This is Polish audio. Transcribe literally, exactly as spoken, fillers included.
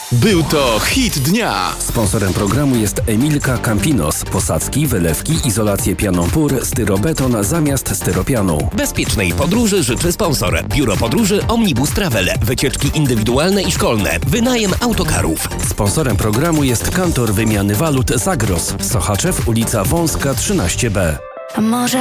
Był to hit dnia. Sponsorem programu jest Emilka Campinos. Posadzki, wylewki, izolację pianą pór, styrobeton zamiast styropianu. Bezpiecznej podróży życzy sponsor. Biuro Podróży Omnibus Travel. Wycieczki indywidualne i szkolne. Wynajem autokarów. Sponsorem programu jest kantor wymiany walut Zagros. Sochaczew, ulica Wąska trzynaście B. A może